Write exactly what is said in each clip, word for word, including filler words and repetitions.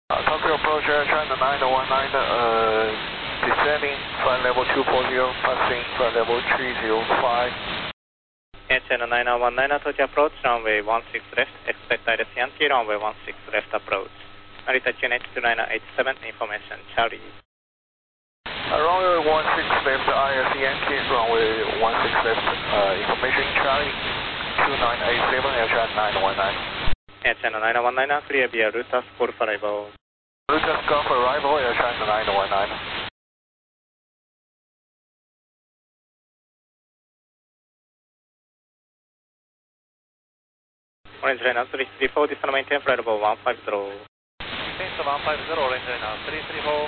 Uh, Tokyo approach Air China nine one nine, uh, descending, flight level two forty, passing flight level three zero five. Air China nine one nine, Tokyo approach, runway one six left, expect Iris Yankee, runway one six left approach. Narita G N H two nine eight seven, information, Charlie. Uh, runway one six left, Iris Yankee, runway one six left, uh, information, Charlie, two nine eight seven, Air China nine one nine. Air China nine one nine, clear via Rutas Golf arrival. Rutas Golf arrival, Air China nine one nine. Orange Liner three three four, descend maintain flight level one five zero. Maintain one five zero, Orange Liner three three four.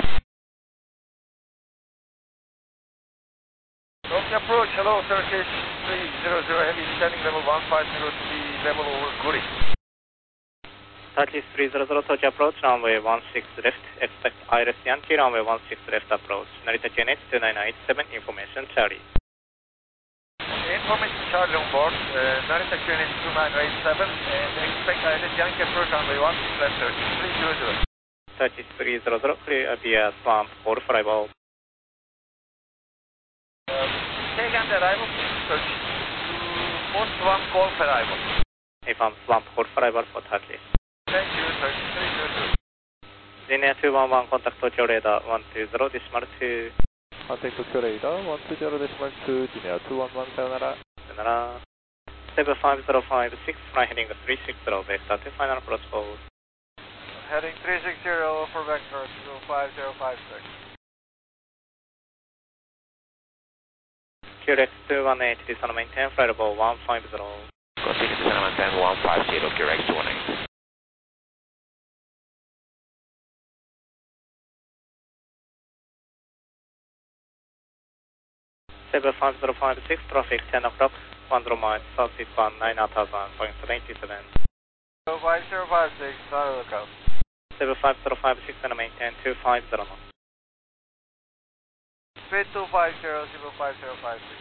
Tokyo approach, hello, Turkish three zero zero, heavy descending level one five zero to be level over Guri. Turkish three zero zero, Tokyo approach, runway one six left, expect Iris Yankee, runway one six left approach. Narita G N H two nine eight seven, information, Charlie. Information Charlie on board, uh, Narita G N H two nine eight seven, and expect Iris Yankee approach runway one six left, Turkish three zero zero. Turkish three zero zero, clear via Swamp Golf arrival. Uh, take and arrival, please, Turkish. For Swamp Golf arrival. Inform Swamp Golf arrival for Turkish. Thank you, Turkish three zero zero. Linear two one one, contact Tokyo radar one two zero, decimal two. Contact Tokyo radar one two zero decimal two, linear two one one, sayonara. Sayonara. seven five zero five six, fly heading three six zero, vector to final approach hold. Heading three six zero for vector zero five zero five six. Q X two one eight, descend maintain flight level one five zero. Continue descend maintain one five zero, Q X two one eight. seven five zero five six, traffic ten o'clock, one zero miles, southeast one nine thousand point seven seven. zero five zero five six, on the lookout. seven five zero five six, and maintain two five zero knots. Speed two five zero, zero five zero five six.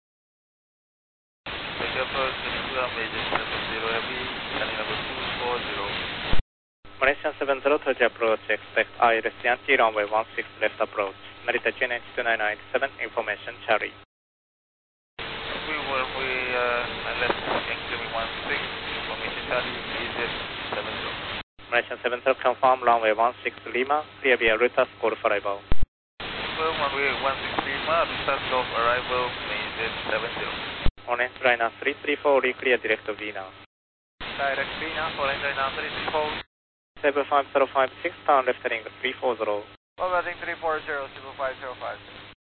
Tokyo approach, runway seven zero heavy, descending level two four zero. Malaysian seven zero, Tokyo approach, expect Iris Yankee, runway one six left approach. Narita G N H two nine eight seven, information, Charlie. We were, we, uh, left incoming one six, information Charlie, E Z seven zero. Malaysian seven zero, confirm runway one six Lima, clear via Rutas Golf arrival. Confirm runway one six Lima, Rutas Golf arrival, E Z seven zero. Orange Liner three three four, re-clear direct Vina. Direct Vina, Orange Liner three three four. seven five zero five six, turn left heading three four zero. Well, heading three four zero, zero five zero five six.